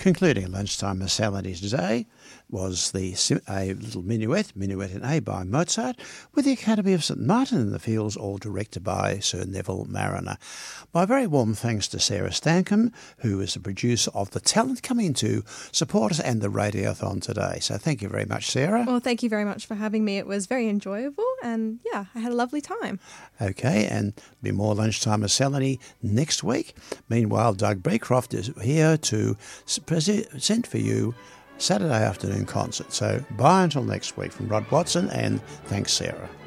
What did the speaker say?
Concluding lunchtime miscellany today was a little minuet in A by Mozart, with the Academy of St Martin in the Fields, all directed by Sir Neville Mariner. My very warm thanks to Sarah Stancombe, who is the producer of The Talent, coming to support us and the Radiothon today. So thank you very much, Sarah. Well, thank you very much for having me. It was very enjoyable and, yeah, I had a lovely time. Okay, and there'll be more lunchtime miscellany next week. Meanwhile, Doug Beecroft is here to present for you Saturday afternoon concert. So bye until next week from Rod Watson, and thanks, Sarah.